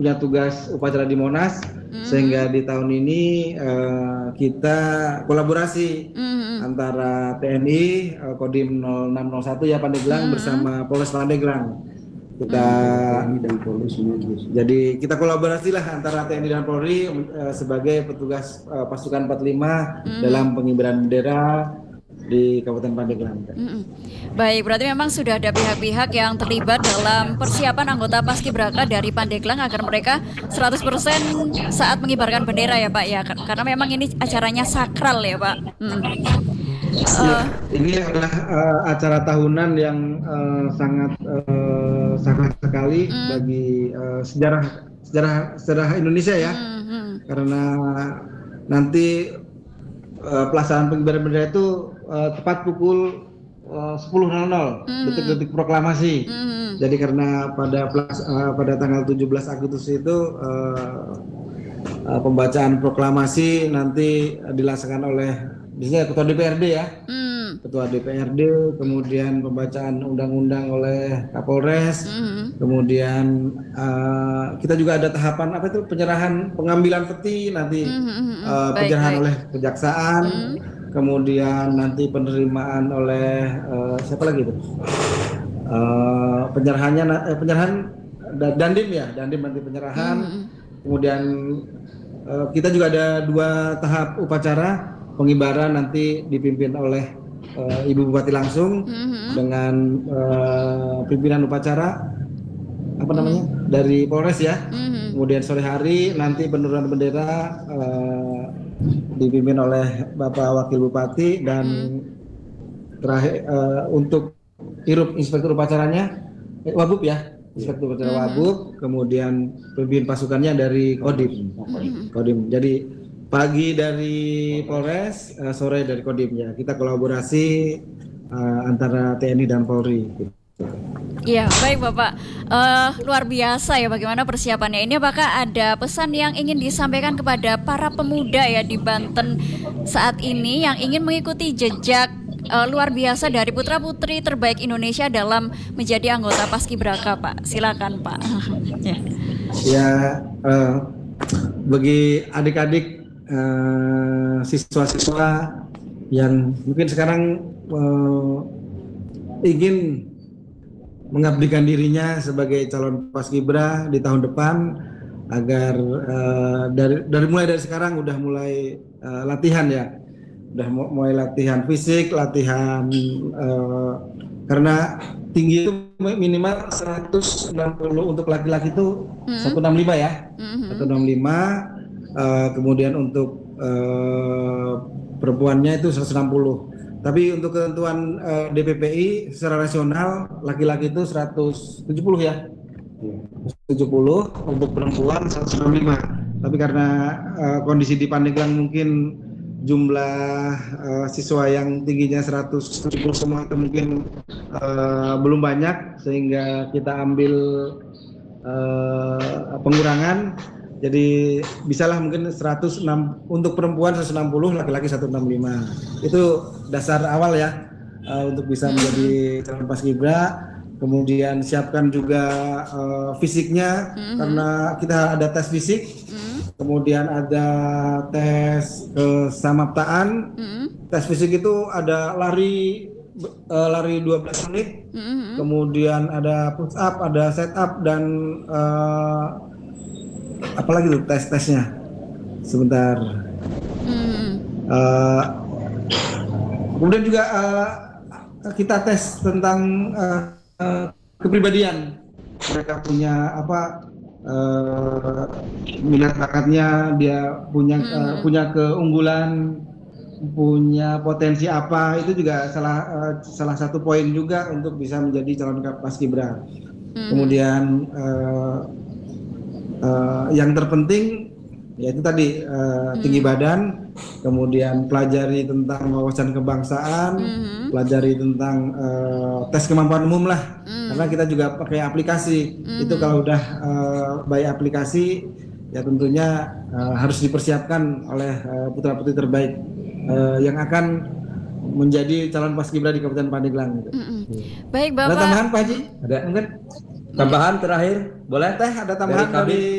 punya tugas upacara di Monas, sehingga di tahun ini kita kolaborasi antara TNI, Kodim 0601 ya Pandeglang bersama Polres Pandeglang. Kita jadi kita kolaborasi lah antara TNI dan Polri sebagai petugas pasukan 45 dalam pengibaran bendera di Kabupaten Pandeglang. Baik, berarti memang sudah ada pihak-pihak yang terlibat dalam persiapan anggota Paskibraka dari Pandeglang agar mereka 100% saat mengibarkan bendera ya Pak ya, karena memang ini acaranya sakral ya Pak. Ya, ini adalah acara tahunan yang sangat sangat sekali bagi sejarah Indonesia ya, karena nanti pelaksanaan pengibaran bendera itu tepat pukul 10.00 detik-detik proklamasi. Jadi karena pada tanggal 17 Agustus itu pembacaan proklamasi nanti dilaksanakan oleh biasanya Ketua DPRD ya. Ketua DPRD, kemudian pembacaan undang-undang oleh Kapolres, kemudian kita juga ada tahapan penyerahan pengambilan peti nanti, penyerahan oleh kejaksaan, kemudian nanti penerimaan oleh siapa lagi itu, penyerahan Dandim ya, Dandim nanti penyerahan, kemudian kita juga ada 2 tahap upacara. Pengibaran nanti dipimpin oleh Ibu Bupati langsung dengan pimpinan upacara dari Polres ya. Kemudian sore hari nanti penurunan bendera dipimpin oleh Bapak Wakil Bupati dan terakhir untuk Inspektur upacaranya Wabub ya. Inspektur upacara Wabub, kemudian pemimpin pasukannya dari Kodim. Jadi pagi dari Polres, sore dari Kodim ya. Kita kolaborasi antara TNI dan Polri. Iya, baik Bapak. Luar biasa ya bagaimana persiapannya ini. Apakah ada pesan yang ingin disampaikan kepada para pemuda ya di Banten saat ini yang ingin mengikuti jejak luar biasa dari putra-putri terbaik Indonesia dalam menjadi anggota Paskibraka, Pak? Silakan, Pak. Ya, bagi adik-adik siswa-siswa yang mungkin sekarang ingin mengabdikan dirinya sebagai calon paskibra di tahun depan, agar mulai dari sekarang udah mulai latihan ya, udah mulai latihan fisik, latihan karena tinggi itu minimal 160 untuk laki-laki itu 165 ya, 165. Kemudian untuk perempuannya itu 160. Tapi untuk ketentuan DPPI secara nasional laki-laki itu 170 ya. 170, untuk perempuan 165. Tapi karena kondisi di Pandeglang mungkin jumlah siswa yang tingginya 170 semua itu mungkin belum banyak, sehingga kita ambil pengurangan. Jadi bisalah mungkin 106 untuk perempuan 160, laki-laki 165. Itu dasar awal ya untuk bisa menjadi calon paskibra. Kemudian siapkan juga fisiknya, karena kita ada tes fisik. Kemudian ada tes kesamaptaan. Tes fisik itu ada lari 12 menit. Kemudian ada push up, ada set up, dan apalagi tuh tes-tesnya sebentar. Kemudian juga kita tes tentang kepribadian. Mereka punya minat bakatnya, dia punya keunggulan, punya potensi apa, itu juga salah satu poin juga untuk bisa menjadi calon paskibra. Kemudian yang terpenting yaitu tadi tinggi badan, kemudian pelajari tentang wawasan kebangsaan, pelajari tentang tes kemampuan umum lah, karena kita juga pakai aplikasi. Itu kalau udah by aplikasi ya tentunya harus dipersiapkan oleh putra-putri terbaik yang akan menjadi calon paskibra di Kabupaten Pandeglang. Baik Bapak. Ada tambahan Pak Haji? Ada mungkin tambahan terakhir, boleh? Teh ada tambahan dari